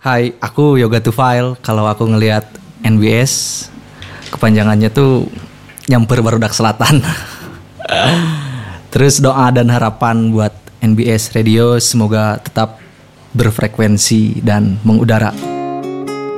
Hai, aku Yoga Tufail. Kalau aku ngelihat NBS, kepanjangannya tuh nyamper Barudak Selatan. Terus doa dan harapan buat NBS Radio semoga tetap berfrekuensi dan mengudara.